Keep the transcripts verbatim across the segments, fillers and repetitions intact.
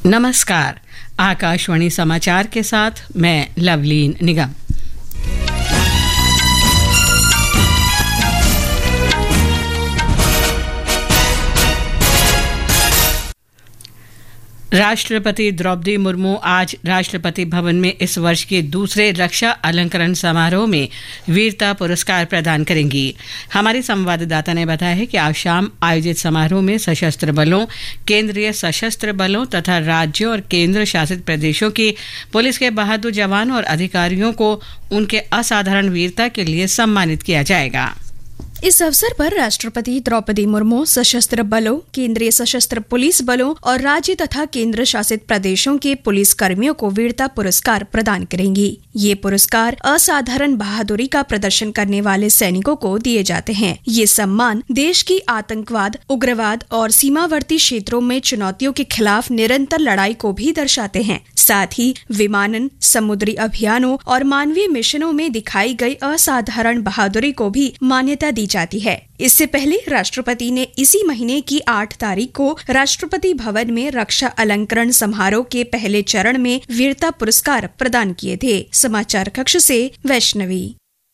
नमस्कार, आकाशवाणी समाचार के साथ मैं लवलीन निगम। राष्ट्रपति द्रौपदी मुर्मू आज राष्ट्रपति भवन में इस वर्ष के दूसरे रक्षा अलंकरण समारोह में वीरता पुरस्कार प्रदान करेंगी। हमारी संवाददाता ने बताया है कि आज शाम आयोजित समारोह में सशस्त्र बलों, केंद्रीय सशस्त्र बलों तथा राज्यों और केंद्र शासित प्रदेशों की पुलिस के बहादुर जवान और अधिकारियों को उनके असाधारण वीरता के लिए सम्मानित किया जाएगा। इस अवसर पर राष्ट्रपति द्रौपदी मुर्मू सशस्त्र बलों, केंद्रीय सशस्त्र पुलिस बलों और राज्य तथा केंद्र शासित प्रदेशों के पुलिस कर्मियों को वीरता पुरस्कार प्रदान करेंगी। ये पुरस्कार असाधारण बहादुरी का प्रदर्शन करने वाले सैनिकों को दिए जाते हैं। ये सम्मान देश की आतंकवाद, उग्रवाद और सीमावर्ती क्षेत्रों में चुनौतियों के खिलाफ निरंतर लड़ाई को भी दर्शाते हैं। साथ ही विमानन, समुद्री अभियानों और मानवीय मिशनों में दिखाई गई असाधारण बहादुरी को भी मान्यता दी जाती है। इससे पहले राष्ट्रपति ने इसी महीने की आठ तारीख को राष्ट्रपति भवन में रक्षा अलंकरण समारोह के पहले चरण में वीरता पुरस्कार प्रदान किए थे। समाचार कक्ष से वैष्णवी।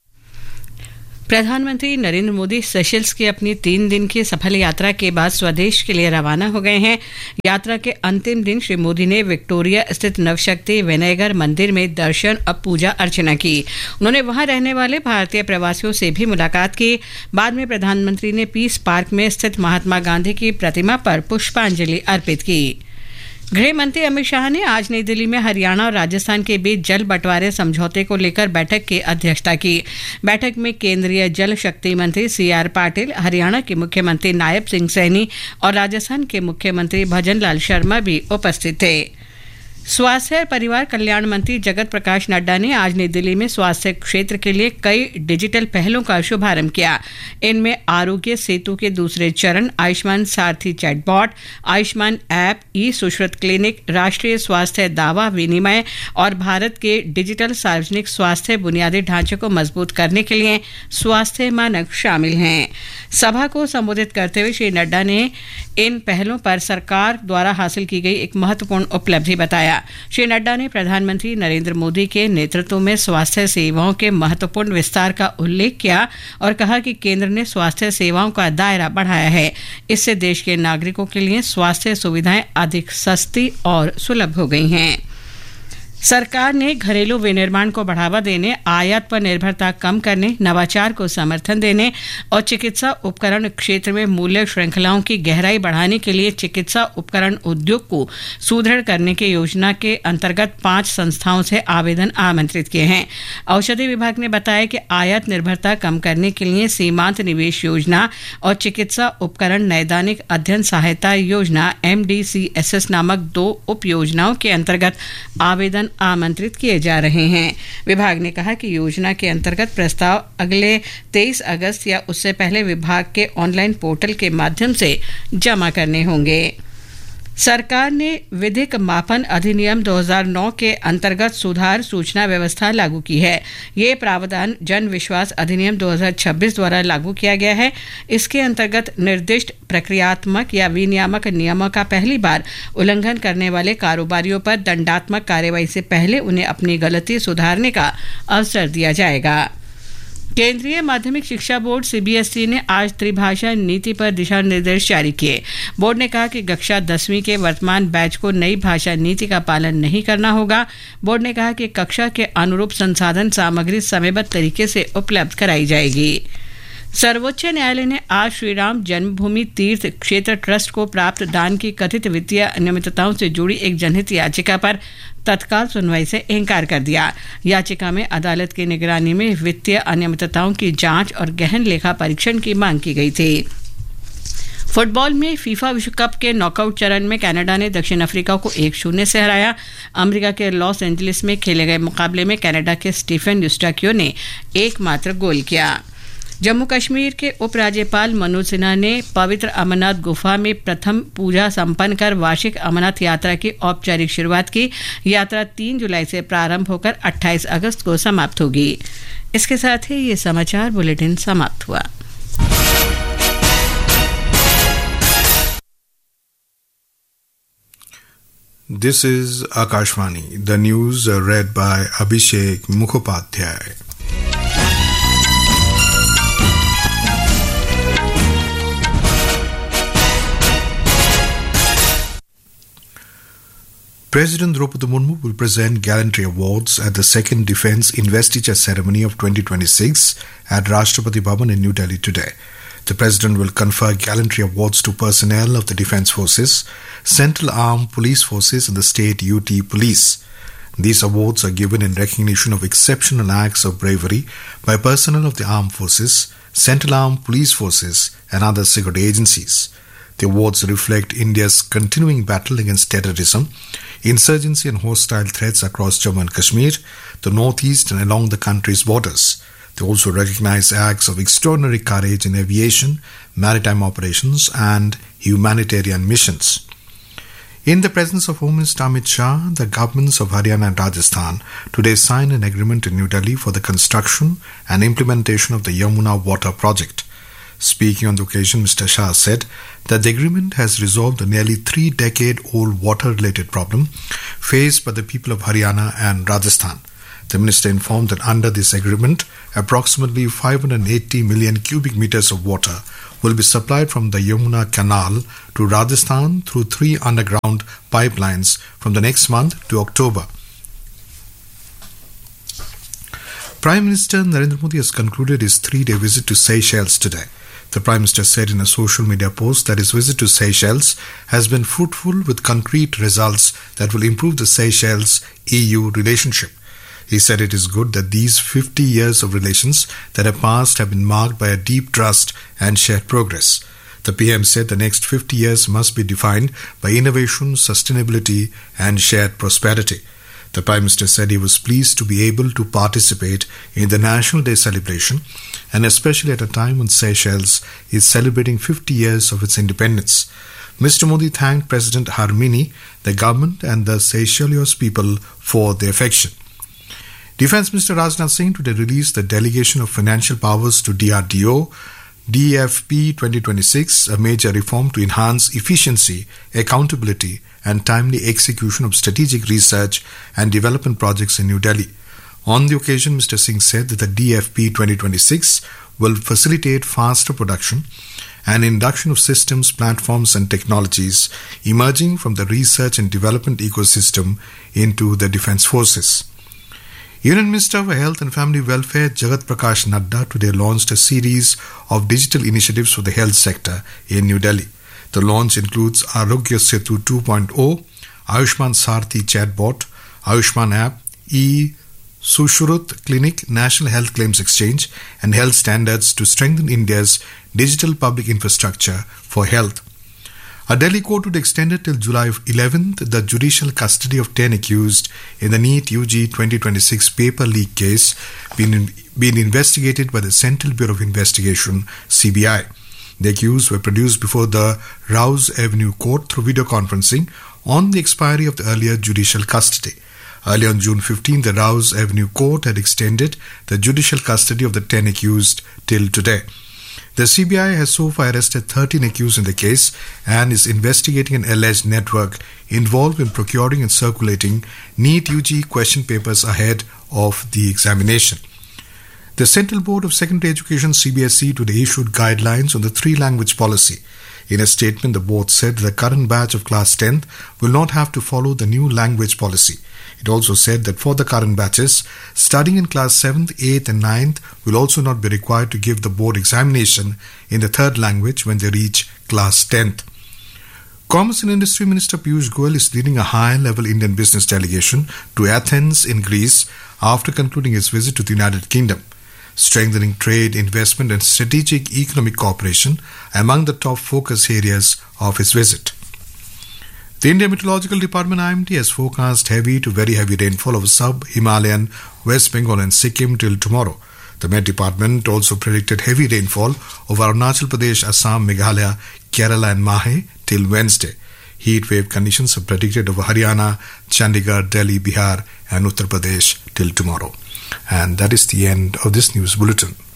प्रधानमंत्री नरेंद्र मोदी सेशेल्स की अपनी तीन दिन की सफल यात्रा के बाद स्वदेश के लिए रवाना हो गए हैं। यात्रा के अंतिम दिन श्री मोदी ने विक्टोरिया स्थित नवशक्ति विनायगर मंदिर में दर्शन और पूजा अर्चना की। उन्होंने वहां रहने वाले भारतीय प्रवासियों से भी मुलाकात की। बाद में प्रधानमंत्री ने पीस पार्क में स्थित महात्मा गांधी की प्रतिमा पर पुष्पांजलि अर्पित की। गृह मंत्री अमित शाह ने आज नई दिल्ली में हरियाणा और राजस्थान के बीच जल बंटवारे समझौते को लेकर बैठक की अध्यक्षता की। बैठक में केंद्रीय जल शक्ति मंत्री सी आर पाटिल, हरियाणा के मुख्यमंत्री नायब सिंह सैनी और राजस्थान के मुख्यमंत्री भजन लाल शर्मा भी उपस्थित थे। स्वास्थ्य और परिवार कल्याण मंत्री जगत प्रकाश नड्डा ने आज नई दिल्ली में स्वास्थ्य क्षेत्र के लिए कई डिजिटल पहलों का शुभारंभ किया। इनमें आरोग्य सेतु के दूसरे चरण, आयुष्मान सारथी चैटबॉट, आयुष्मान ऐप, ई सुश्रुत क्लिनिक, राष्ट्रीय स्वास्थ्य दावा विनिमय और भारत के डिजिटल सार्वजनिक स्वास्थ्य बुनियादी ढांचे को मजबूत करने के लिए स्वास्थ्य मानक शामिल हैं। सभा को संबोधित करते हुए श्री नड्डा ने इन पहलों पर सरकार द्वारा हासिल की गई एक महत्वपूर्ण उपलब्धि बताया। श्री नड्डा ने प्रधानमंत्री नरेंद्र मोदी के नेतृत्व में स्वास्थ्य सेवाओं के महत्वपूर्ण विस्तार का उल्लेख किया और कहा कि केंद्र ने स्वास्थ्य सेवाओं का दायरा बढ़ाया है। इससे देश के नागरिकों के लिए स्वास्थ्य सुविधाएं अधिक सस्ती और सुलभ हो गई हैं। सरकार ने घरेलू विनिर्माण को बढ़ावा देने, आयात पर निर्भरता कम करने, नवाचार को समर्थन देने और चिकित्सा उपकरण क्षेत्र में मूल्य श्रृंखलाओं की गहराई बढ़ाने के लिए चिकित्सा उपकरण उद्योग को सुदृढ़ करने की योजना के अंतर्गत पांच संस्थाओं से आवेदन आमंत्रित किए हैं। औषधि विभाग ने बताया कि आयात निर्भरता कम करने के लिए सीमांत निवेश योजना और चिकित्सा उपकरण नैदानिक अध्ययन सहायता योजना M D C S S नामक दो उप योजनाओं के अंतर्गत आवेदन आमंत्रित किए जा रहे हैं। विभाग ने कहा कि योजना के अंतर्गत प्रस्ताव अगले तेईस अगस्त या उससे पहले विभाग के ऑनलाइन पोर्टल के माध्यम से जमा करने होंगे। सरकार ने विधिक मापन अधिनियम दो हज़ार नौ के अंतर्गत सुधार सूचना व्यवस्था लागू की है। ये प्रावधान जन विश्वास अधिनियम दो हज़ार छब्बीस द्वारा लागू किया गया है। इसके अंतर्गत निर्दिष्ट प्रक्रियात्मक या विनियामक नियमों का पहली बार उल्लंघन करने वाले कारोबारियों पर दंडात्मक कार्रवाई से पहले उन्हें अपनी गलती सुधारने का अवसर दिया जाएगा। केंद्रीय माध्यमिक शिक्षा board C B S E ने आज त्रिभाषा नीति पर दिशा निर्देश जारी किए। बोर्ड ने कहा कि कक्षा दसवीं के वर्तमान बैच को नई भाषा नीति का पालन नहीं करना होगा। बोर्ड ने कहा कि कक्षा के अनुरूप संसाधन सामग्री समयबद्ध तरीके से उपलब्ध कराई जाएगी। सर्वोच्च न्यायालय ने आज श्रीराम जन्मभूमि तीर्थ क्षेत्र ट्रस्ट को प्राप्त दान की कथित वित्तीय अनियमितताओं से जुड़ी एक जनहित याचिका पर तत्काल सुनवाई से इनकार कर दिया। याचिका में अदालत की निगरानी में वित्तीय अनियमितताओं की जांच और गहन लेखा परीक्षण की मांग की गई थी। फुटबॉल में फीफा विश्व कप के नॉकआउट चरण में कनाडा ने दक्षिण अफ्रीका को एक शून्य से हराया। अमेरिका के लॉस एंजलिस में खेले गए मुकाबले में कनाडा के स्टीफन यूस्टाक्यो ने एकमात्र गोल किया। जम्मू कश्मीर के उपराज्यपाल मनोज सिन्हा ने पवित्र अमरनाथ गुफा में प्रथम पूजा संपन्न कर वार्षिक अमरनाथ यात्रा की औपचारिक शुरुआत की। यात्रा तीन जुलाई से प्रारंभ होकर अट्ठाईस अगस्त को समाप्त होगी। इसके साथ ही ये समाचार बुलेटिन समाप्त हुआ। This is Akashvani. The news are read by Abhishek Mukhopadhyay. President Draupadi Murmu will present Gallantry Awards at the second Defence Investiture Ceremony of twenty twenty-six at Rashtrapati Bhavan in New Delhi today. The President will confer Gallantry Awards to personnel of the Defence Forces, Central Armed Police Forces and the State U T Police. These awards are given in recognition of exceptional acts of bravery by personnel of the Armed Forces, Central Armed Police Forces and other security agencies. The awards reflect India's continuing battle against terrorism, insurgency and hostile threats across Jammu and Kashmir, the northeast and along the country's borders. They also recognize acts of extraordinary courage in aviation, maritime operations and humanitarian missions. In the presence of Home Minister Amit Shah, the governments of Haryana and Rajasthan today signed an agreement in New Delhi for the construction and implementation of the Yamuna Water Project. Speaking on the occasion, Mister Shah said that the agreement has resolved a nearly three-decade-old water-related problem faced by the people of Haryana and Rajasthan. The minister informed that under this agreement, approximately five hundred eighty million cubic meters of water will be supplied from the Yamuna Canal to Rajasthan through three underground pipelines from the next month to October. Prime Minister Narendra Modi has concluded his three-day visit to Seychelles today. The Prime Minister said in a social media post that his visit to Seychelles has been fruitful with concrete results that will improve the Seychelles-E U relationship. He said it is good that these fifty years of relations that have passed have been marked by a deep trust and shared progress. The P M said the next fifty years must be defined by innovation, sustainability and shared prosperity. The Prime Minister said he was pleased to be able to participate in the National Day celebration and especially at a time when Seychelles is celebrating fifty years of its independence. Mister Modi thanked President Harmini, the government and the Seychelles people for their affection. Defence Minister Rajnath Singh today released the Delegation of Financial Powers to D R D O, D F P twenty twenty-six, a major reform to enhance efficiency, accountability and timely execution of strategic research and development projects in New Delhi. On the occasion, Mister Singh said that the D F P twenty twenty-six will facilitate faster production and induction of systems, platforms and technologies emerging from the research and development ecosystem into the defence forces. Union Minister for Health and Family Welfare Jagat Prakash Nadda today launched a series of digital initiatives for the health sector in New Delhi. The launch includes Arogya Setu two point oh, Ayushman Sarthi Chatbot, Ayushman App, E-Sushrut Clinic, National Health Claims Exchange and health standards to strengthen India's digital public infrastructure for health. A Delhi court would extend till July eleventh the judicial custody of ten accused in the NEET U G twenty twenty-six paper leak case being, being investigated by the Central Bureau of Investigation, C B I. The accused were produced before the Rouse Avenue Court through video conferencing on the expiry of the earlier judicial custody. Earlier on June fifteenth, the Rouse Avenue Court had extended the judicial custody of the ten accused till today. The C B I has so far arrested thirteen accused in the case and is investigating an alleged network involved in procuring and circulating NEET U G question papers ahead of the examination. The Central Board of Secondary Education C B S E today issued guidelines on the three-language policy. In a statement, the board said the current batch of class tenth will not have to follow the new language policy. It also said that for the current batches, studying in class seventh, eighth and ninth will also not be required to give the board examination in the third language when they reach class tenth. Commerce and Industry Minister Piyush Goyal is leading a high-level Indian business delegation to Athens in Greece after concluding his visit to the United Kingdom. Strengthening trade, investment and strategic economic cooperation are among the top focus areas of his visit. The Indian Meteorological Department I M D has forecast heavy to very heavy rainfall over sub-Himalayan West Bengal and Sikkim till tomorrow. The Met Department also predicted heavy rainfall over Arunachal Pradesh, Assam, Meghalaya, Kerala and Mahe till Wednesday. Heat wave conditions are predicted over Haryana, Chandigarh, Delhi, Bihar and Uttar Pradesh till tomorrow. And that is the end of this news bulletin.